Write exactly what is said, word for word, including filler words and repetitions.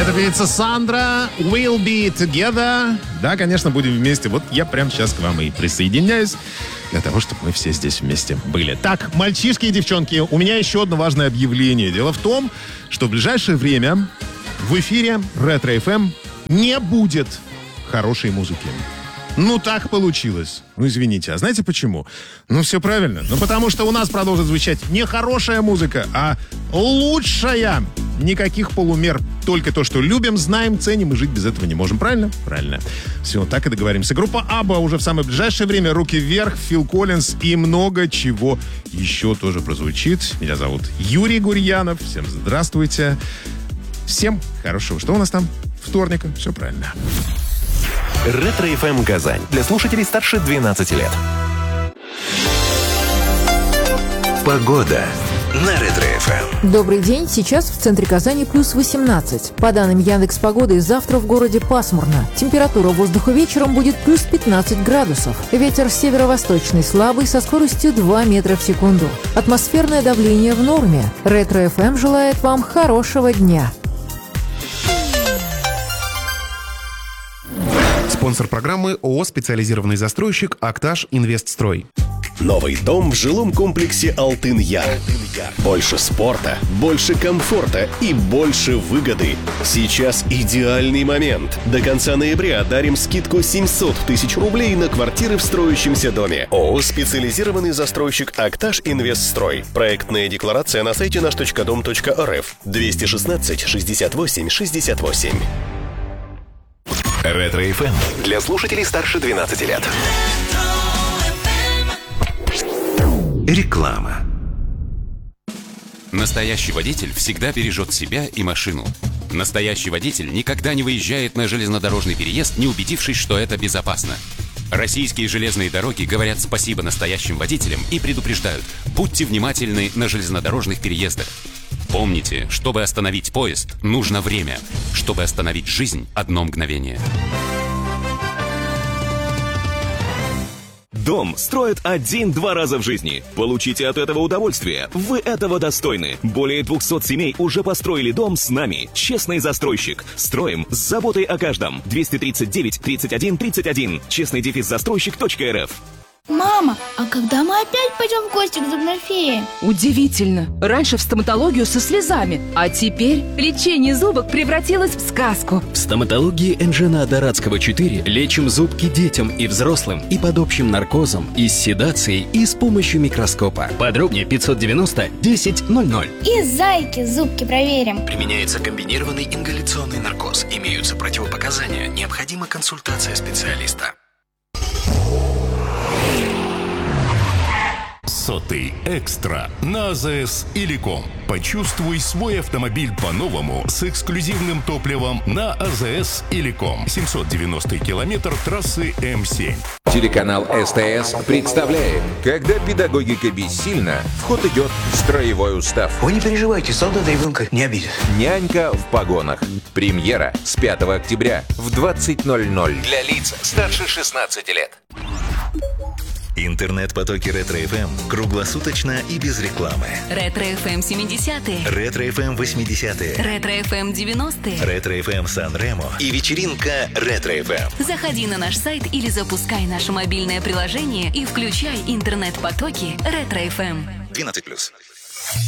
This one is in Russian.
Это певица Сандра. We'll be together. Да, конечно, будем вместе. Вот я прямо сейчас к вам и присоединяюсь для того, чтобы мы все здесь вместе были. Так, мальчишки и девчонки, у меня еще одно важное объявление. Дело в том, что в ближайшее время в эфире Ретро эф эм не будет хорошей музыки. Ну, так получилось. Ну, извините. А знаете почему? Ну, все правильно. Ну, потому что у нас продолжит звучать не хорошая музыка, а лучшая. Никаких полумер. Только то, что любим, знаем, ценим и жить без этого не можем. Правильно? Правильно. Все, так и договоримся. Группа Абба уже в самое ближайшее время. Руки вверх, Фил Коллинз и много чего еще тоже прозвучит. Меня зовут Юрий Гурьянов. Всем здравствуйте. Всем хорошего. Что у нас там? Вторника. Все правильно. Ретро эф эм Казань. Для слушателей старше двенадцати лет. Погода на Ретро эф эм. Добрый день. Сейчас в центре Казани плюс восемнадцать. По данным Яндекс.Погоды, завтра в городе пасмурно. Температура воздуха вечером будет плюс пятнадцать градусов. Ветер северо-восточный слабый со скоростью два метра в секунду. Атмосферное давление в норме. Ретро эф эм желает вам хорошего дня. Спонсор программы ООО «Специализированный застройщик Акташ Инвестстрой». Новый дом в жилом комплексе Алтын-Яр. Больше спорта, больше комфорта и больше выгоды. Сейчас идеальный момент. До конца ноября дарим скидку семьсот тысяч рублей на квартиры в строящемся доме. ООО «Специализированный застройщик Акташ Инвестстрой». Проектная декларация на сайте наш точка дом точка эр эф. двести шестнадцать шестьдесят восемь шестьдесят восемь. Ретро эф эм для слушателей старше двенадцати лет. Реклама. Настоящий водитель всегда бережет себя и машину. Настоящий водитель никогда не выезжает на железнодорожный переезд, не убедившись, что это безопасно. Российские железные дороги говорят спасибо настоящим водителям и предупреждают: будьте внимательны на железнодорожных переездах. Помните, чтобы остановить поезд, нужно время. Чтобы остановить жизнь, одно мгновение. Дом строят один-два раза в жизни. Получите от этого удовольствие. Вы этого достойны. Более двухсот семей уже построили дом с нами. Честный застройщик. Строим с заботой о каждом. двести тридцать девять тридцать один тридцать один. честный дефис застройщик точка эр эф. Мама, а когда мы опять пойдем в гости к зубной фее? Удивительно. Раньше в стоматологию со слезами, а теперь лечение зубок превратилось в сказку. В стоматологии Энжена Дорадского четыре лечим зубки детям и взрослым и под общим наркозом, и с седацией, и с помощью микроскопа. Подробнее пятьсот девяносто десять ноль ноль. И зайки зубки проверим. Применяется комбинированный ингаляционный наркоз. Имеются противопоказания. Необходима консультация специалиста. Сотый экстра на АЗС Иликом. Почувствуй свой автомобиль по-новому с эксклюзивным топливом на АЗС Иликом. семьсот девяностый километр трассы эм семь. Телеканал СТС представляет: когда педагогика бессильна, в ход идет строевой устав. Вы не переживайте, солдата ребенка не обидит. Нянька в погонах. Премьера с пятого октября в двадцать ноль ноль. Для лиц старше шестнадцати лет. Интернет-потоки Ретро эф эм круглосуточно и без рекламы. Ретро эф эм семидесятые. Ретро эф эм восьмидесятые. Ретро эф эм девяностые. Ретро эф эм Сан-Ремо и вечеринка Ретро эф эм. Заходи на наш сайт или запускай наше мобильное приложение и включай интернет-потоки Ретро эф эм. двенадцать плюс.